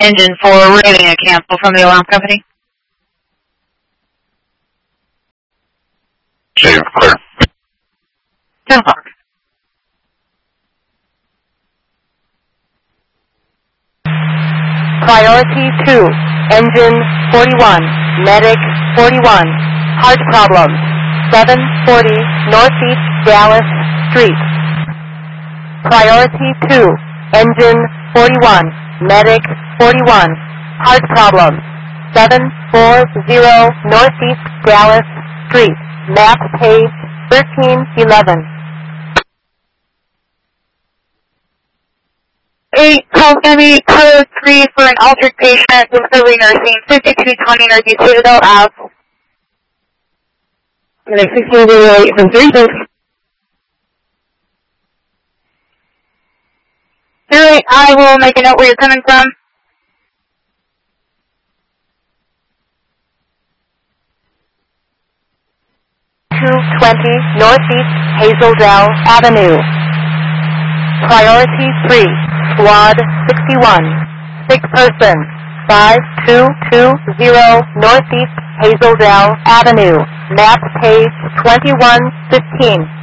engine 4 rating a cancel from the alarm company. Save, clear. 10 o'clock. Priority 2, engine 41, medic 41, heart problem, 740 Northeast Dallas Street. Priority 2, engine 41, medic 41, heart problem, 740 Northeast Dallas Street, map page 1311. 8, call Emmy code 3 for an altered patient with early nursing, 5220 Northeast Citadel Ave. 1608 from 3. Alright, I will make a note where you're coming from. Northeast Hazeldale Avenue. Priority 3, Squad 61, sick person, 5220 Northeast Hazeldale Avenue, map page 2115.